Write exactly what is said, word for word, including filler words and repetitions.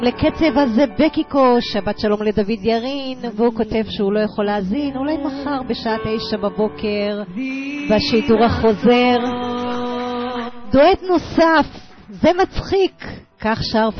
לקצב הזה בקיקו, שבת שלום לדוד ירין, והוא כותב שהוא לא יכול להזין, אולי מחר בשעה תשע בבוקר בשידור החוזר. דואט נוסף, זה מצחיק, כך שר